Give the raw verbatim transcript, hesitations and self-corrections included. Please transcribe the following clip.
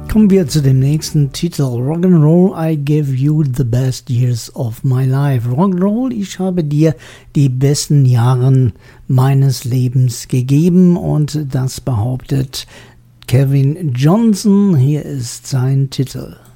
Kommen wir zu dem nächsten Titel. Rock'n'Roll, I give you the best years of my life. Rock'n'Roll, ich habe dir die besten Jahre meines Lebens gegeben, und das behauptet Kevin Johnson. Hier ist sein Titel.